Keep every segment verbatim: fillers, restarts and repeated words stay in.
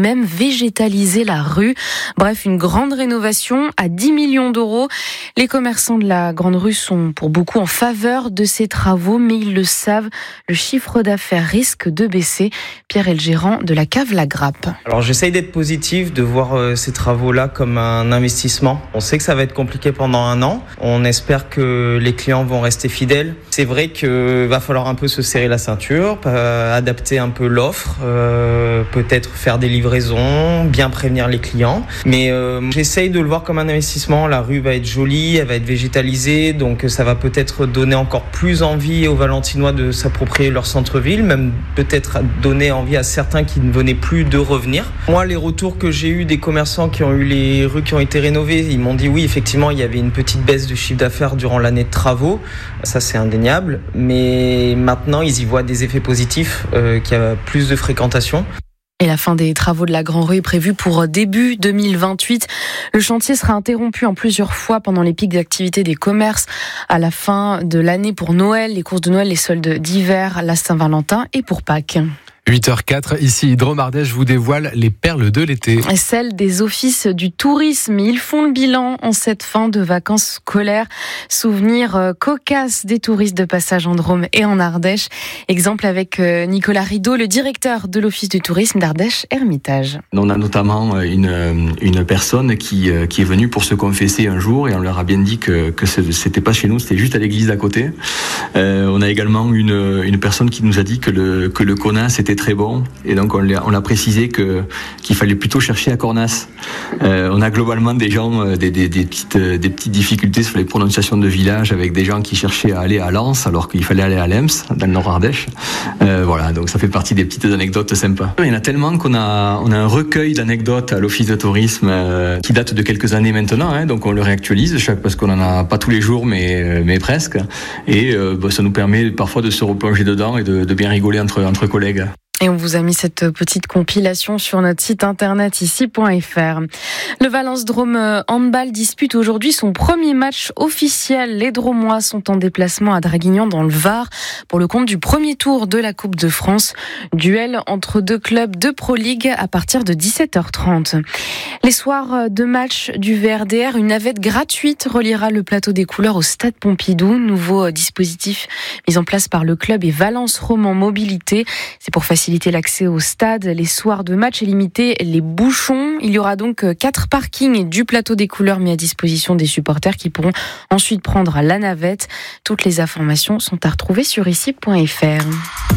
même végétaliser la rue. Bref, une grande rénovation à dix millions d'euros. Les commerçants de la Grande Rue sont pour beaucoup en faveur de ces travaux, mais ils le savent, le chiffre d'affaires risque de baisser. Pierre est le gérant de la cave La Grappe. Alors j'essaye d'être positif, de voir euh, ces travaux-là comme un investissement. On sait que ça va être compliqué pendant un an. On espère que les clients vont rester fidèles. C'est vrai qu'il va falloir un peu se serrer la ceinture, euh, adapter un peu l'offre, euh, peut-être faire des livraisons, bien prévenir les clients. Mais euh, j'essaye de le voir comme un investissement. La rue va être jolie, elle va être végétalisée, donc ça va peut-être donner encore plus envie aux Valentinois de s'approprier leur centre-ville, même peut-être donner envie à certains qui ne venaient plus de revenir. Moi, les retours que j'ai eus des commerçants qui ont eu les rues qui ont été rénovées, ils m'ont dit oui, effectivement, il y avait une petite baisse de chiffre d'affaires durant l'année de travaux. Ça, c'est indéniable. Mais maintenant, ils y voient des effets positifs, euh, qu'il y a plus de fréquentation. Et la fin des travaux de la Grande Rue est prévue pour début deux mille vingt-huit. Le chantier sera interrompu en plusieurs fois pendant les pics d'activité des commerces. À la fin de l'année pour Noël, les courses de Noël, les soldes d'hiver, la Saint-Valentin et pour Pâques. huit heures quatre, ici Hydro-Ardèche vous dévoile les perles de l'été. Celles des offices du tourisme. Ils font le bilan en cette fin de vacances scolaires. Souvenirs cocasses des touristes de passage en Drôme et en Ardèche. Exemple avec Nicolas Rideau, le directeur de l'office du tourisme d'Ardèche Hermitage. On a notamment une, une personne qui, qui est venue pour se confesser un jour et on leur a bien dit que, que c'était pas chez nous, c'était juste à l'église d'à côté. Euh, on a également une, une personne qui nous a dit que le, que le Conin c'était très bon et donc on l'a, on l'a précisé que, qu'il fallait plutôt chercher à Cornas. Euh, on a globalement des gens, des, des, des, petites, des petites difficultés sur les prononciations de villages avec des gens qui cherchaient à aller à Lens alors qu'il fallait aller à Lems, dans le Nord-Ardèche. Euh, voilà, donc ça fait partie des petites anecdotes sympas. Il y en a tellement qu'on a, on a un recueil d'anecdotes à l'office de tourisme euh, qui date de quelques années maintenant, hein, donc on le réactualise chaque, parce qu'on en a pas tous les jours mais, mais presque et euh, bah, ça nous permet parfois de se replonger dedans et de, de bien rigoler entre, entre collègues. Et on vous a mis cette petite compilation sur notre site internet ici point f r. Le Valence Drôme Handball dispute aujourd'hui son premier match officiel. Les Dromois sont en déplacement à Draguignan dans le Var pour le compte du premier tour de la Coupe de France. Duel entre deux clubs de Pro League à partir de dix-sept heures trente. Les soirs de match du V R D R, une navette gratuite reliera le plateau des couleurs au Stade Pompidou. Nouveau dispositif mis en place par le club et Valence Roman Mobilité. C'est pour faciliter l'accès au stade. Les soirs de match et limiter les bouchons. Il y aura donc quatre parkings du plateau des couleurs mis à disposition des supporters qui pourront ensuite prendre la navette. Toutes les informations sont à retrouver sur ici point f r.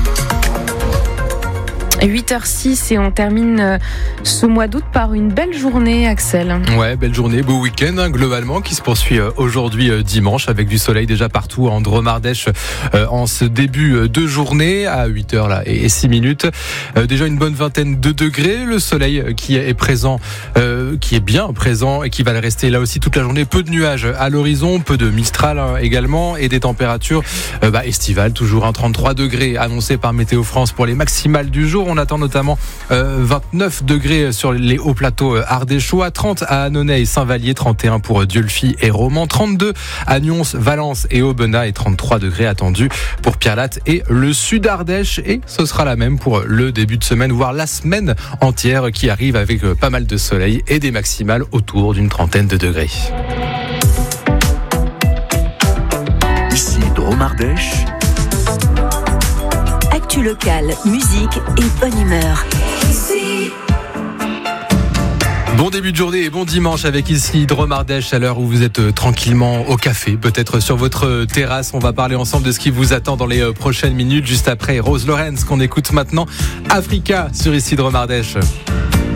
huit heures six et on termine ce mois d'août par une belle journée, Axel. Ouais, belle journée, beau week-end hein, globalement qui se poursuit aujourd'hui euh, dimanche avec du soleil déjà partout en Drôme-Ardèche euh, en ce début de journée à huit heures là et six minutes. Euh, déjà une bonne vingtaine de degrés, le soleil qui est présent, euh, qui est bien présent et qui va le rester là aussi toute la journée. Peu de nuages à l'horizon, peu de Mistral hein, également et des températures euh, bah, estivales, toujours un trente-trois degrés annoncé par Météo France pour les maximales du jour. On attend notamment euh, vingt-neuf degrés sur les hauts plateaux ardéchois, trente à Annonay et Saint-Vallier, trente et un pour Dieulefit et Romans, trente-deux à Nyons, Valence et Aubenas et trente-trois degrés attendus pour Pierrelatte et le sud Ardèche. Et ce sera la même pour le début de semaine, voire la semaine entière qui arrive avec pas mal de soleil et des maximales autour d'une trentaine de degrés. Ici Drôme-Ardèche. Actu locale, musique et bonne humeur. Bon début de journée et bon dimanche avec ici Drôme-Ardèche à l'heure où vous êtes tranquillement au café, peut-être sur votre terrasse. On va parler ensemble de ce qui vous attend dans les prochaines minutes, juste après Rose Lorenz qu'on écoute maintenant. Africa sur ici Drôme-Ardèche.